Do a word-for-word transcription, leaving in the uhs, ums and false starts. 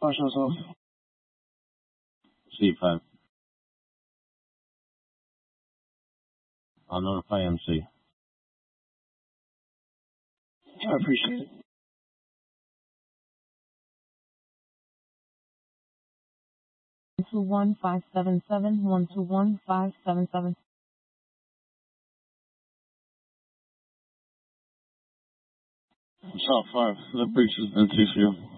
Five shots off. C five. I'll notify M C. I appreciate it. Two one five seven seven one two one five seven seven. Shot five. That breaches N T C U.